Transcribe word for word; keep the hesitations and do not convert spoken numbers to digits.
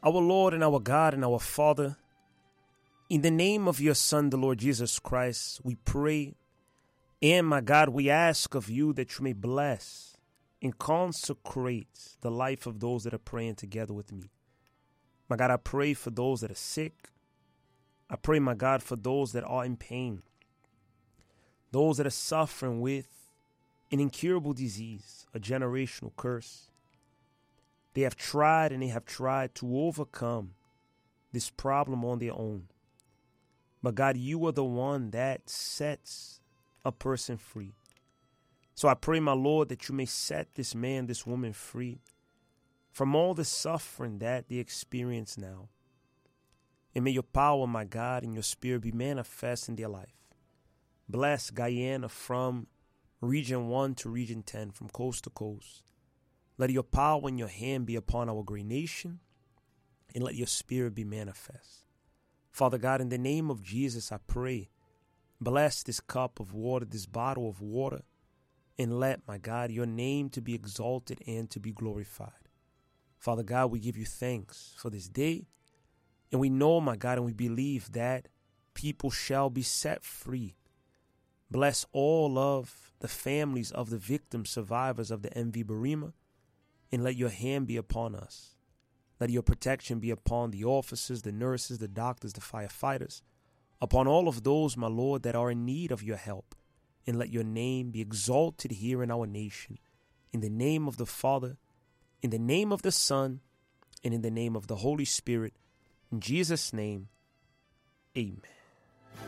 Our Lord and our God and our Father, in the name of your Son, the Lord Jesus Christ, we pray. And my God, we ask of you that you may bless and consecrate the life of those that are praying together with me. My God, I pray for those that are sick. I pray, my God, for those that are in pain. Those that are suffering with an incurable disease, a generational curse. They have tried and they have tried to overcome this problem on their own. But God, you are the one that sets a person free. So I pray, my Lord, that you may set this man, this woman free from all the suffering that they experience now. And may your power, my God, and your spirit be manifest in their life. Bless Guyana from region one to region ten, from coast to coast. Let your power and your hand be upon our great nation, and let your spirit be manifest. Father God, in the name of Jesus, I pray, bless this cup of water, this bottle of water, and let, my God, your name to be exalted and to be glorified. Father God, we give you thanks for this day, and we know, my God, and we believe that people shall be set free. Bless all of the families of the victims, survivors of the M V Burema, and let your hand be upon us. Let your protection be upon the officers, the nurses, the doctors, the firefighters, upon all of those, my Lord, that are in need of your help. And let your name be exalted here in our nation. In the name of the Father, in the name of the Son, and in the name of the Holy Spirit. In Jesus' name, amen.